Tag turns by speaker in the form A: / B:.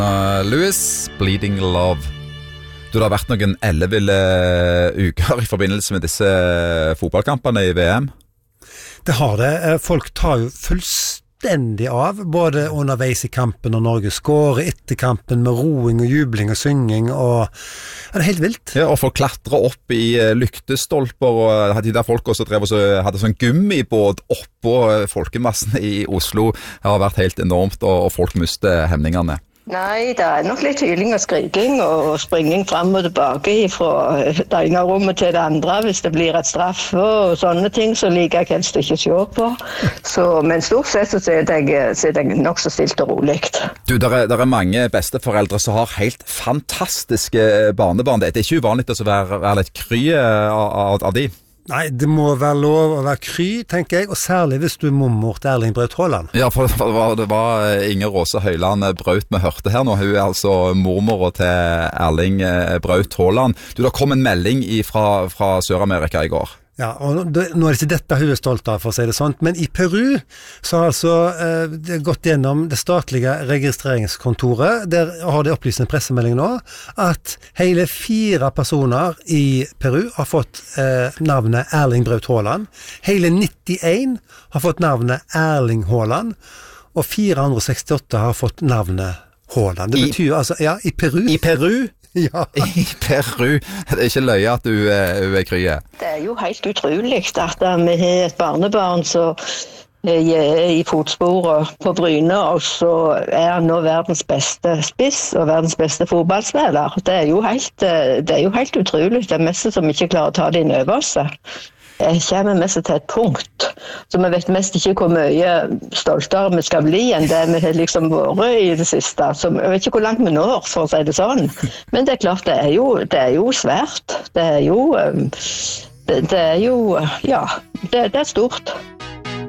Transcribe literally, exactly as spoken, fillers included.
A: Uh, Lewis, Bleeding Love. Du, det har vært noen elleville uker i forbindelse med disse fotballkampene i V M.
B: Det har det. Folk tar jo fullstendig av, både underveis i kampen og Norge skårer, etter kampen med roing og jubling og synging, og ja, det er helt vilt.
A: Ja, og folk klatrer opp i lyktestolper, og de der folk også drev og så hadde sånn gummibåt oppå folkemassen i Oslo. Det har vært helt enormt, og, og folk mister hemningene.
C: Nei, det er nok litt hyling og skriking og springing frem og tilbake fra det ene rommet til det andre hvis det blir et straff og sånne ting, så liker jeg helst ikke å se på. Så, men stort sett så er jeg, så er jeg nok så stilt og rolig.
A: Du, der er, der er mange besteforeldre som har helt fantastiske barnebarn. Det er ikke uvanlig å være, være litt kry av, av, av de.
B: Nei, det må være lov å være kry, tenker jeg, og særlig hvis du er mormor til Erling Braut Haaland.
A: Ja, for det var, det var Inger Rose Høyland Braut vi hørte her nå. Hun er altså mormor til Erling Braut Haaland. Du, det kom en melding fra, fra Sør-Amerika i går.
B: Ja, og det, nå er det ikke dette hun er stolt av, for å si det sånt, men i Peru så har altså eh, det gått gjennom det statlige registreringskontoret. Der har de opplyst en pressemelding nå, at hele fire personer i Peru har fått eh, navnet Erling Braut Haaland. Hele nittien har fått navnet Erling Haaland, og fire hundre sekstiåtte har fått navnet Haaland. Det betyr altså, ja, i Peru.
A: I Peru?
B: Ja.
A: I Peru. Det er ikke løye at du, du er krye.
C: Det er jo helt utrolig at vi har et barnebarn som er i fotsporet på Bryne, og så er han nå verdens beste spiss og verdens beste fotballspiller. Det er jo helt, det er jo helt utrolig. Det er mest som ikke klarer å ta det inn over seg. Jeg kommer mest til et punkt, så vi vet mest ikke hvor mye stoltere vi skal bli enn det vi har liksom vært i det siste. Så jeg vet ikke hvor langt vi når, for å si det sånn. Men det er klart, det er jo, det er jo svært. Det er jo, det, det er jo, ja, det, det er stort.